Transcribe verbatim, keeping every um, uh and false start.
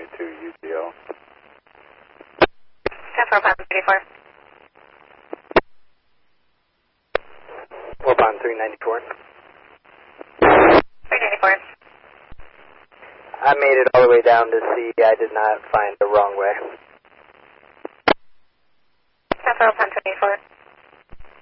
to U T L. ten four, Pond thirty-four. four Pond three ninety-four. three ninety-four. I made it all the way down to see. I did not find the wrong way. ten four, Pond twenty-four.